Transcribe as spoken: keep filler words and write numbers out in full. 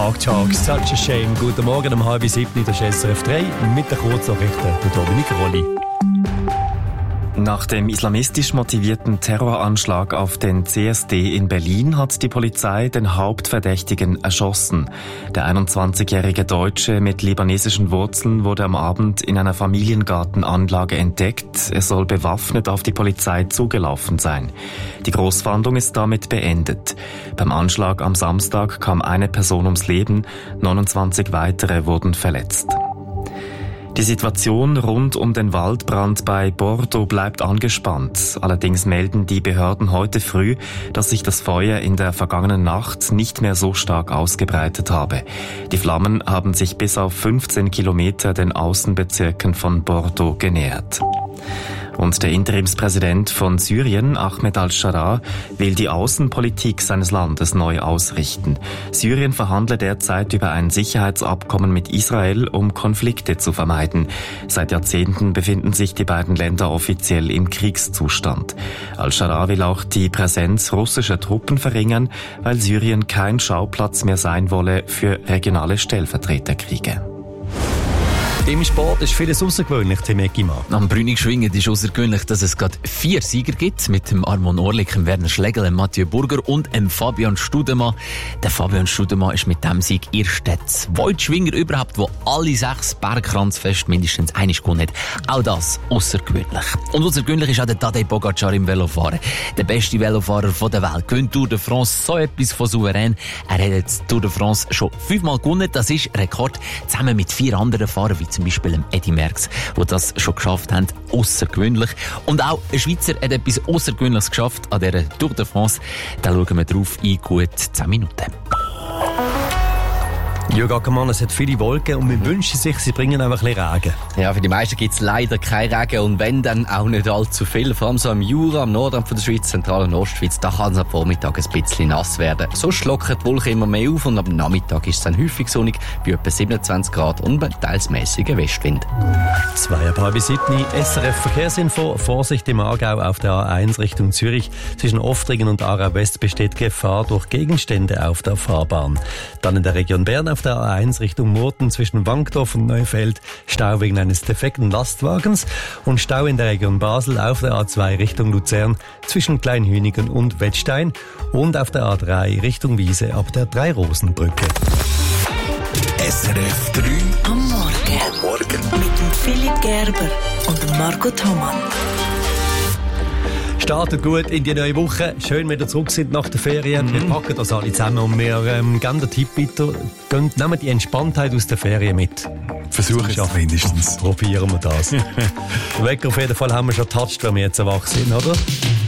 Mark Talks, such a shame. Guten Morgen um halb sieben, das ist S R F drei mit den Kurznachrichten der Dominik Rolli. Nach dem islamistisch motivierten Terroranschlag auf den C S D in Berlin hat die Polizei den Hauptverdächtigen erschossen. Der einundzwanzigjährige Deutsche mit libanesischen Wurzeln wurde am Abend in einer Familiengartenanlage entdeckt. Er soll bewaffnet auf die Polizei zugelaufen sein. Die Großfahndung ist damit beendet. Beim Anschlag am Samstag kam eine Person ums Leben, neunundzwanzig weitere wurden verletzt. Die Situation rund um den Waldbrand bei Bordeaux bleibt angespannt. Allerdings melden die Behörden heute früh, dass sich das Feuer in der vergangenen Nacht nicht mehr so stark ausgebreitet habe. Die Flammen haben sich bis auf fünfzehn Kilometer den Außenbezirken von Bordeaux genähert. Und der Interimspräsident von Syrien, Ahmed al-Sharaa, will die Außenpolitik seines Landes neu ausrichten. Syrien verhandelt derzeit über ein Sicherheitsabkommen mit Israel, um Konflikte zu vermeiden. Seit Jahrzehnten befinden sich die beiden Länder offiziell im Kriegszustand. Al-Sharaa will auch die Präsenz russischer Truppen verringern, weil Syrien kein Schauplatz mehr sein wolle für regionale Stellvertreterkriege. Im Sport ist vieles außergewöhnlich, Tim Eggimann. Am Brünig-Schwingen ist außergewöhnlich, dass es gerade vier Sieger gibt, mit dem Armon Orlik, dem Werner Schlegel, dem Mathieu Burger und dem Fabian Studemann. Der Fabian Studemann ist mit dem Sieg erst der zweite Schwinger überhaupt, der alle sechs Bergkranzfest mindestens einmal gewonnen hat. Auch das außergewöhnlich. Und außergewöhnlich ist auch der Tadej Pogacar im Velofahren. Der beste Velofahrer der Welt. Gewinnt Tour de France so etwas von souverän. Er hat jetzt Tour de France schon fünfmal gewonnen. Das ist Rekord, zusammen mit vier anderen Fahrern, wie zum Beispiel dem Eddy Merckx, die das schon geschafft haben. Außergewöhnlich. Und auch ein Schweizer hat etwas Außergewöhnliches geschafft an dieser Tour de France. Da schauen wir drauf in gut zehn Minuten. Jürg Ackermann, es hat viele Wolken und wir wünschen sich, sie bringen einfach ein bisschen Regen. Ja, für die meisten gibt es leider kein Regen und wenn, dann auch nicht allzu viel. Vor allem so im Jura, am Norden von der Schweiz, Zentral- und Ostschweiz, da kann es am Vormittag ein bisschen nass werden. Sonst lockern die Wolken immer mehr auf und am Nachmittag ist es dann häufig sonnig, bei etwa siebenundzwanzig Grad und bei teils mäßigen Westwind. Zwei ab halb sieben, S R F Verkehrsinfo. Vorsicht im Aargau auf der A eins Richtung Zürich. Zwischen Oftringen und Aarau West besteht Gefahr durch Gegenstände auf der Fahrbahn. Dann in der Region Bern auf der A eins Richtung Murten zwischen Wankdorf und Neufeld Stau wegen eines defekten Lastwagens und Stau in der Region Basel auf der A zwei Richtung Luzern zwischen Kleinhünigen und Wettstein und auf der A drei Richtung Wiese ab der Drei-Rosen-Brücke. S R F drei am Morgen. Am Morgen. Mit dem Philipp Gerber und dem Marco Thomann. Startet gut in die neue Woche. Schön, wenn wir zurück sind nach der Ferien. Mhm. Wir packen das alle zusammen und wir ähm, geben den Tipp weiter. Geht, nehmen die Entspanntheit aus der Ferien mit. Versuchen es mindestens. Probieren wir das. Den Wecker auf jeden Fall haben wir schon getatscht, wenn wir jetzt erwachsen sind, oder?